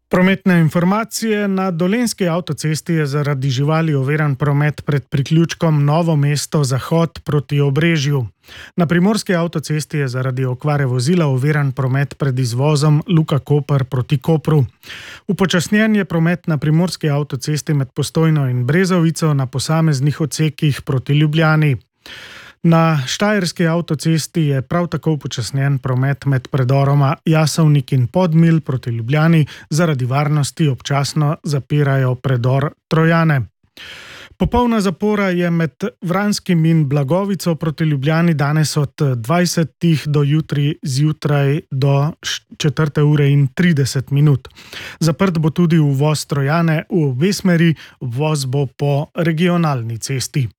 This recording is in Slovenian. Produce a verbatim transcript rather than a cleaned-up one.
Prometne informacije. Na Dolenjski avtocesti je zaradi živali oviran promet pred priključkom Novo mesto Zahod proti Obrežju. Na Primorski avtocesti je zaradi okvare vozila oviran promet pred izvozom Luka Koper proti Kopru. Upočasnjen je promet na Primorski avtocesti med Postojno in Brezovico na posameznih odsekih proti Ljubljani. Na Štajerski avtocesti je prav tako upočasnjen promet med predoroma Jasovnik in Podmilj proti Ljubljani, zaradi varnosti občasno zapirajo predor Trojane. Popolna zapora je med Vranskim in Blagovico proti Ljubljani danes od dvajsetih do jutri zjutraj do četrte ure in trideset minut. Zaprt bo tudi uvoz Trojane v obe smeri, uvoz bo po regionalni cesti.